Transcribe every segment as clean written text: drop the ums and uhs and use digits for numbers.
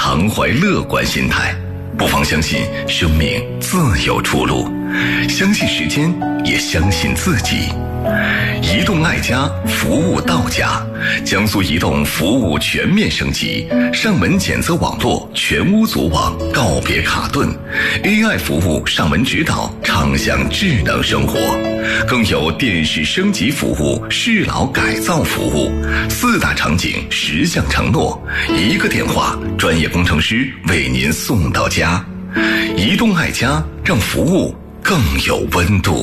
常怀乐观心态，不妨相信生命自有出路，相信时间，也相信自己。移动爱家，服务到家。江苏移动服务全面升级，上门检测网络全屋组网，告别卡顿 AI 服务上门指导，畅享智能生活。更有电视升级服务、适老改造服务，4大场景10项承诺，1个电话，专业工程师为您送到家。移动爱家，让服务更有温度。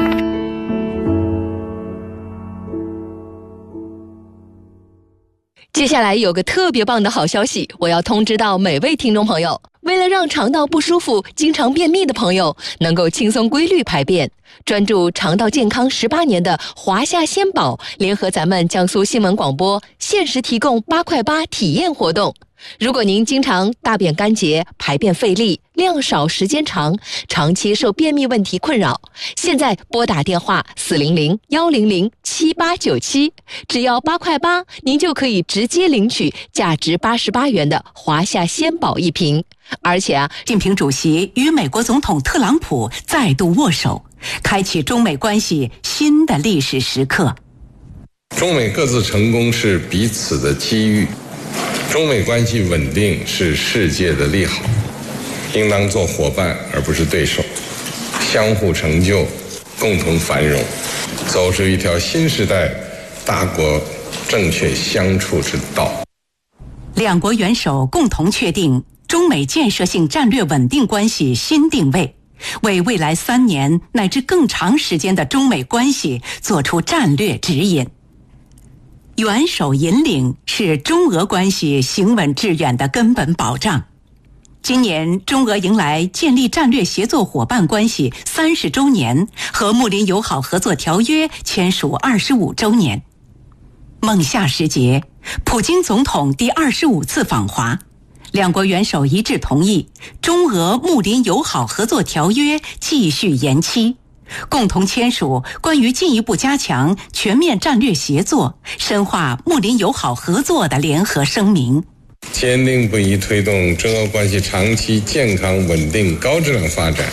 接下来有个特别棒的好消息，我要通知到每位听众朋友。为了让肠道不舒服、经常便秘的朋友能够轻松规律排便，专注肠道健康18年的华夏鲜宝联合咱们江苏新闻广播限时提供8块8体验活动。如果您经常大便干结、排便费力、量少时间长，长期受便秘问题困扰，现在拨打电话400-100-7897，只要8块8，您就可以直接领取价值88元的华夏鲜宝1瓶。而且习近平主席与美国总统特朗普再度握手，开启中美关系新的历史时刻。 中美各自成功是彼此的机遇，中美关系稳定是世界的利好，应当做伙伴而不是对手，相互成就，共同繁荣，走出一条新时代大国正确相处之道。 两国元首共同确定中美建设性战略稳定关系新定位，为未来3年乃至更长时间的中美关系做出战略指引。元首引领是中俄关系行稳致远的根本保障。今年中俄迎来建立战略协作伙伴关系30周年和睦邻友好合作条约签署25周年。孟夏时节，普京总统第25次访华，两国元首一致同意中俄睦邻友好合作条约继续延期，共同签署关于进一步加强全面战略协作、深化睦邻友好合作的联合声明。 坚定不移推动中俄关系长期健康稳定高质量发展，